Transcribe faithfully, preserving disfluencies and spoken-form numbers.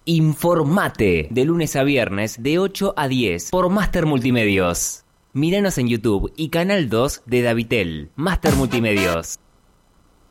Informate de lunes a viernes de ocho a diez por Master Multimedios. Míranos en YouTube y Canal dos de Davitel. Master Multimedios.